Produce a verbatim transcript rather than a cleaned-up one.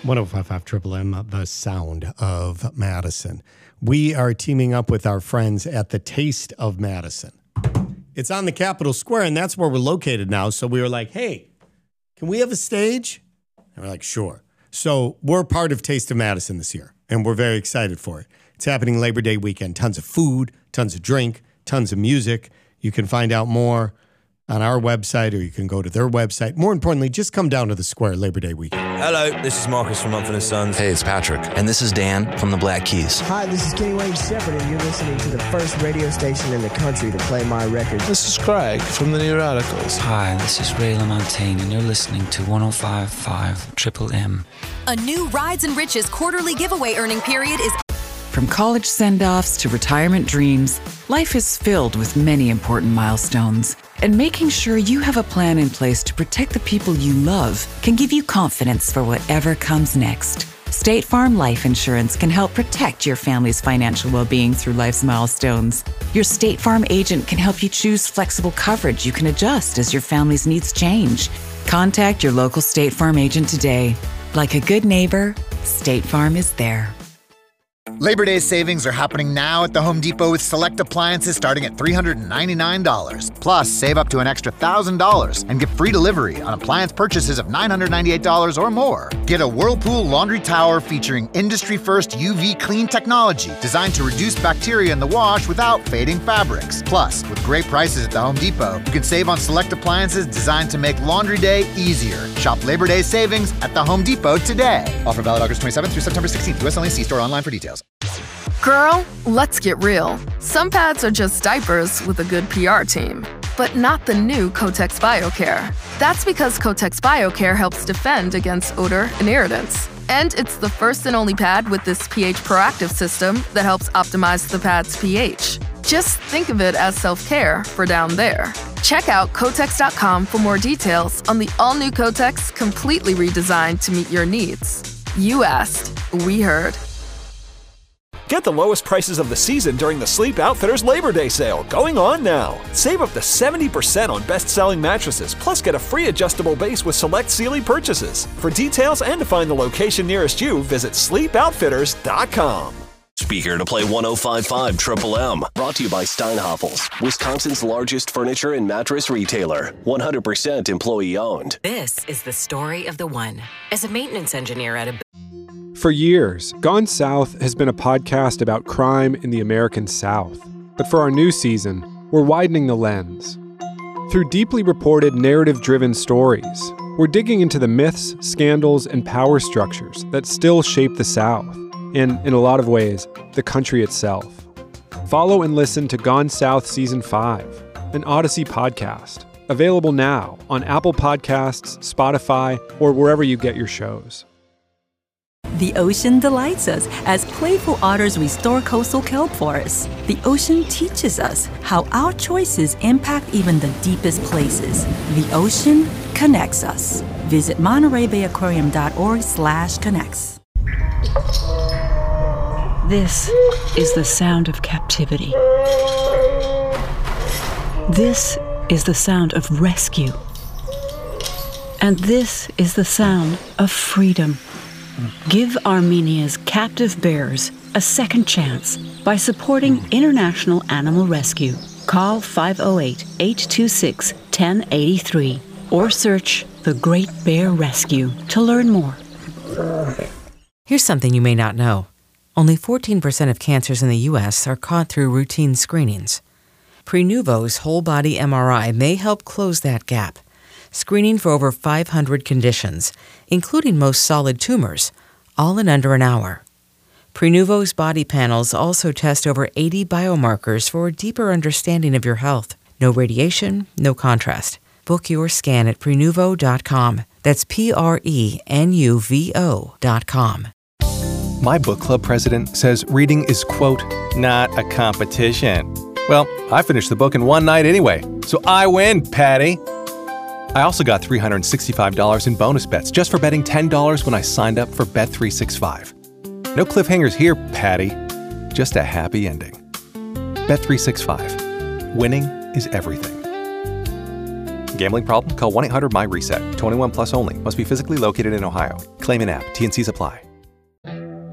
one oh five point five Triple M, the sound of Madison. We are teaming up with our friends at the Taste of Madison. It's on the Capitol Square, and that's where we're located now. So we were like, hey, can we have a stage? And we're like, sure. So we're part of Taste of Madison this year, and we're very excited for it. It's happening Labor Day weekend. Tons of food, tons of drink, tons of music. You can find out more on our website, or you can go to their website. More importantly, just come down to the square Labor Day weekend. Hello, this is Marcus from Mumford and Sons. Hey, it's Patrick. And this is Dan from the Black Keys. Hi, this is Kenny Wayne Shepherd, and you're listening to the first radio station in the country to play my record. This is Craig from the New Radicals. Hi, this is Ray LaMontagne, and you're listening to one oh five point five Triple M. A new Rides and Riches quarterly giveaway earning period is... From college send-offs to retirement dreams, life is filled with many important milestones. And making sure you have a plan in place to protect the people you love can give you confidence for whatever comes next. State Farm Life Insurance can help protect your family's financial well-being through life's milestones. Your State Farm agent can help you choose flexible coverage you can adjust as your family's needs change. Contact your local State Farm agent today. Like a good neighbor, State Farm is there. Labor Day savings are happening now at the Home Depot with select appliances starting at three hundred ninety-nine dollars. Plus, save up to an extra one thousand dollars and get free delivery on appliance purchases of nine hundred ninety-eight dollars or more. Get a Whirlpool laundry tower featuring industry-first U V clean technology designed to reduce bacteria in the wash without fading fabrics. Plus, with great prices at the Home Depot, you can save on select appliances designed to make laundry day easier. Shop Labor Day savings at the Home Depot today. Offer valid August twenty-seventh through September sixteenth. U S only. See store online for details. Girl, let's get real. Some pads are just diapers with a good P R team, but not the new Kotex BioCare. That's because Kotex BioCare helps defend against odor and irritants. And it's the first and only pad with this pH proactive system that helps optimize the pad's pH. Just think of it as self-care for down there. Check out Kotex dot com for more details on the all-new Kotex, completely redesigned to meet your needs. You asked, we heard. Get the lowest prices of the season during the Sleep Outfitters Labor Day sale, going on now. Save up to seventy percent on best-selling mattresses, plus get a free adjustable base with select Sealy purchases. For details and to find the location nearest you, visit sleep outfitters dot com. Speaker to play one oh five point five Triple M. Brought to you by Steinhoffels, Wisconsin's largest furniture and mattress retailer. one hundred percent employee owned. This is the story of the one. As a maintenance engineer at a... For years, Gone South has been a podcast about crime in the American South. But for our new season, we're widening the lens. Through deeply reported, narrative-driven stories, we're digging into the myths, scandals, and power structures that still shape the South, and, in a lot of ways, the country itself. Follow and listen to Gone South Season five, an Odyssey podcast, available now on Apple Podcasts, Spotify, or wherever you get your shows. The ocean delights us as playful otters restore coastal kelp forests. The ocean teaches us how our choices impact even the deepest places. The ocean connects us. Visit Monterey Bay Aquarium dot org slash connects. This is the sound of captivity. This is the sound of rescue. And this is the sound of freedom. Give Armenia's captive bears a second chance by supporting International Animal Rescue. Call five oh eight, eight two six, one oh eight three or search The Great Bear Rescue to learn more. Here's something you may not know. Only fourteen percent of cancers in the U S are caught through routine screenings. Prenuvo's whole-body M R I may help close that gap, screening for over five hundred conditions, including most solid tumors, all in under an hour. Prenuvo's body panels also test over eighty biomarkers for a deeper understanding of your health. No radiation, no contrast. Book your scan at Prenuvo dot com. That's P R E N U V O dot com. My book club president says reading is, quote, not a competition. Well, I finished the book in one night anyway, so I win, Patty. I also got three hundred sixty-five dollars in bonus bets just for betting ten dollars when I signed up for Bet three sixty-five. No cliffhangers here, Patty. Just a happy ending. Bet three sixty-five. Winning is everything. Gambling problem? Call one eight hundred my reset. twenty-one plus only. Must be physically located in Ohio. Claim in app. T N Cs apply.